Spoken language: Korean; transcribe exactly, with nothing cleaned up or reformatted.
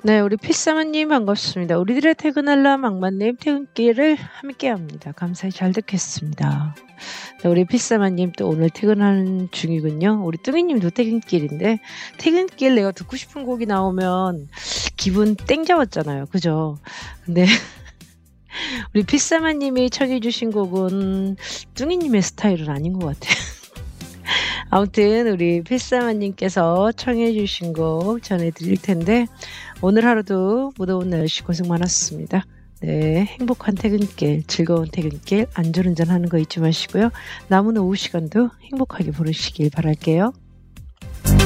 네, 우리 피사마님 반갑습니다. 우리들의 퇴근알람 악마님 퇴근길을 함께합니다. 감사히 잘 듣겠습니다. 네, 우리 피사마님 또 오늘 퇴근하는 중이군요. 우리 뚱이님도 퇴근길인데 퇴근길 내가 듣고 싶은 곡이 나오면 기분 땡 잡았잖아요. 그죠? 근데 우리 피사마님이 청해 주신 곡은 뚱이님의 스타일은 아닌 것 같아요. 아무튼 우리 필사마님께서 청해 주신 곡 전해드릴 텐데 오늘 하루도 무더운 날씨 고생 많았습니다. 네, 행복한 퇴근길, 즐거운 퇴근길, 안전운전하는 거 잊지 마시고요. 남은 오후 시간도 행복하게 보내시길 바랄게요.